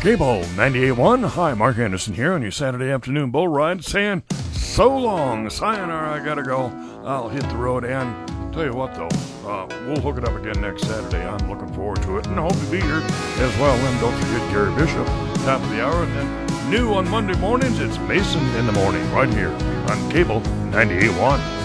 Cable 98.1. Hi, Mark Anderson here on your Saturday afternoon bull ride, saying so long, sayonara, I gotta go. I'll hit the road, and tell you what though, we'll hook it up again next Saturday. I'm looking forward to it, and I hope to be here as well. And don't forget Gary Bishop, top of the hour, and then new on Monday mornings, it's Mason in the Morning, right here on Cable 98.1.